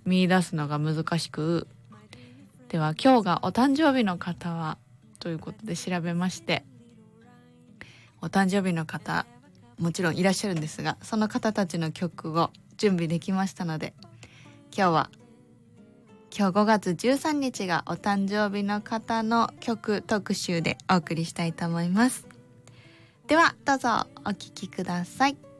見出すのが難しく、では今日がお誕生日の方はということで調べまして、お誕生日の方もちろんいらっしゃるんですが、その方たちの曲を準備できましたので、今日5月13日がお誕生日の方の曲特集でお送りしたいと思います。ではどうぞお聴きください。